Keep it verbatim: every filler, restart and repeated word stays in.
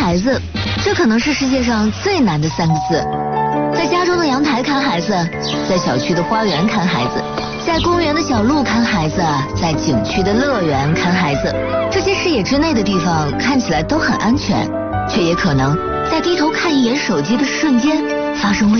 孩子，这可能是世界上最难的三个字。在家中的阳台看孩子，在小区的花园看孩子，在公园的小路看孩子，在景区的乐园看孩子。这些视野之内的地方看起来都很安全，却也可能在低头看一眼手机的瞬间发生危